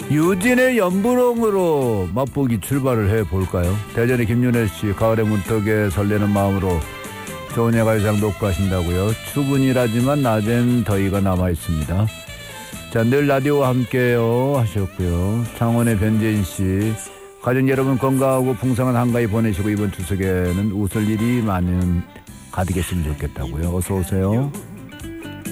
유진의 연분홍으로 맛보기 출발을 해볼까요? 대전의 김윤혜 씨, 가을의 문턱에 설레는 마음으로 좋은 예가요상 녹화하신다고요. 추분이라지만 낮엔 더위가 남아있습니다. 자, 늘 라디오와 함께요 하셨고요. 창원의 변재인 씨, 가족 여러분 건강하고 풍성한 한가위 보내시고 이번 추석에는 웃을 일이 많은 가득했으면 좋겠다고요. 어서 오세요.